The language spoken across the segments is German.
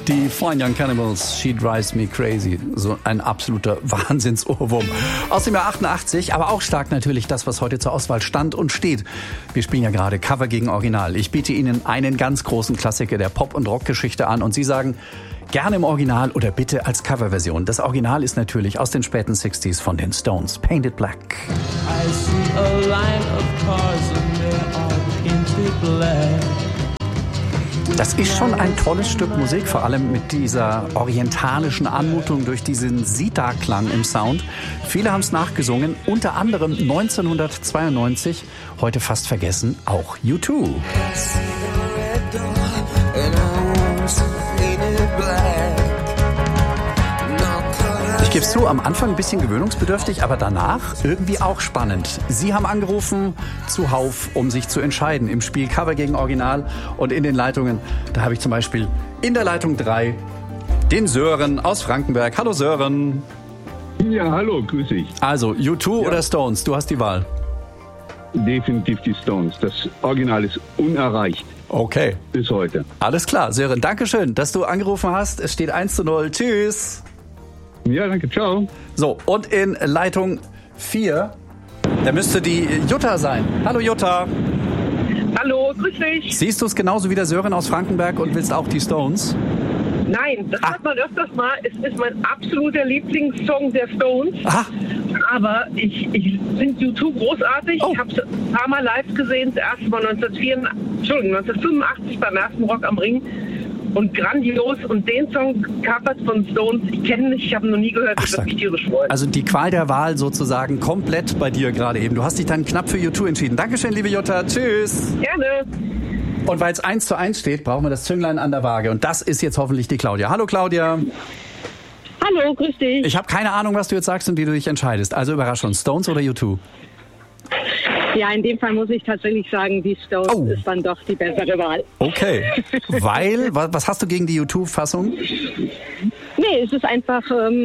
Die Fine Young Cannibals, She Drives Me Crazy. So ein absoluter Wahnsinnsohrwurm. Aus dem Jahr 88, aber auch stark natürlich das, was heute zur Auswahl stand und steht. Wir spielen ja gerade Cover gegen Original. Ich biete Ihnen einen ganz großen Klassiker der Pop- und Rockgeschichte an und Sie sagen, gerne im Original oder bitte als Coverversion. Das Original ist natürlich aus den späten 60s von den Stones. Painted Black. I see a line of cars and they're all painted black. Das ist schon ein tolles Stück Musik, vor allem mit dieser orientalischen Anmutung durch diesen Sitar-Klang im Sound. Viele haben es nachgesungen, unter anderem 1992, heute fast vergessen, auch U2. Ich gebe es zu, am Anfang ein bisschen gewöhnungsbedürftig, aber danach irgendwie auch spannend. Sie haben angerufen, zuhauf, um sich zu entscheiden im Spiel Cover gegen Original. Und in den Leitungen, da habe ich zum Beispiel in der Leitung 3 den Sören aus Frankenberg. Hallo Sören. Ja, hallo, grüß dich. Also U2 oder Stones, du hast die Wahl. Definitiv die Stones. Das Original ist unerreicht. Okay. Bis heute. Alles klar, Sören, dankeschön, dass du angerufen hast. Es steht 1:0. Tschüss. Ja, danke, ciao. So, und in Leitung 4, da müsste die Jutta sein. Hallo Jutta. Hallo, grüß dich. Siehst du es genauso wie der Sören aus Frankenberg und willst auch die Stones? Nein, das hört man öfters mal. Es ist mein absoluter Lieblingssong der Stones. Aha. Aber ich finde U2 großartig. Oh. Ich habe es ein paar Mal live gesehen. Das erste Mal 1985 beim ersten Rock am Ring. Und grandios. Und den Song covert von Stones, ich kenne nicht, ich habe ihn noch nie gehört. Ich würde mich tierisch freuen. Also die Qual der Wahl sozusagen komplett bei dir gerade eben. Du hast dich dann knapp für U2 entschieden. Dankeschön, liebe Jutta. Tschüss. Gerne. Und weil es 1:1 steht, brauchen wir das Zünglein an der Waage. Und das ist jetzt hoffentlich die Claudia. Hallo Claudia. Hallo, grüß dich. Ich habe keine Ahnung, was du jetzt sagst und wie du dich entscheidest. Also Überraschung, Stones oder U2? Ja, in dem Fall muss ich tatsächlich sagen, die Stones ist dann doch die bessere Wahl. Okay. Weil, was hast du gegen die U2-Fassung? Nee, es ist einfach,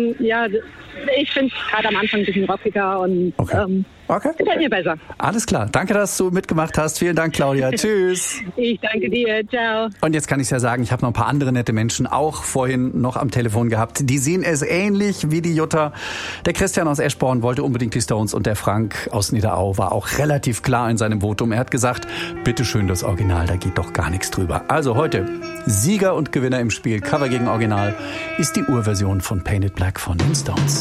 ich finde es gerade am Anfang ein bisschen rockiger und gefällt mir besser. Alles klar. Danke, dass du mitgemacht hast. Vielen Dank, Claudia. Tschüss. Ich danke dir. Ciao. Und jetzt kann ich es ja sagen, ich habe noch ein paar andere nette Menschen auch vorhin noch am Telefon gehabt. Die sehen es ähnlich wie die Jutta. Der Christian aus Eschborn wollte unbedingt die Stones und der Frank aus Niederau war auch relativ klar in seinem Votum. Er hat gesagt, bitteschön das Original, da geht doch gar nichts drüber. Also heute Sieger und Gewinner im Spiel Cover gegen Original ist die Urversion von Painted Black von den Stones.